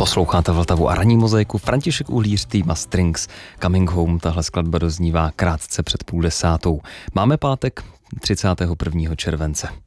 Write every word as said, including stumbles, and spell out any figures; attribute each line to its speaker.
Speaker 1: Posloucháte Vltavu a ranní mozaiku. František Uhlíř, Týma Strings, Coming Home. Tahle skladba doznívá krátce před půl desátou. Máme pátek třicátého prvního července.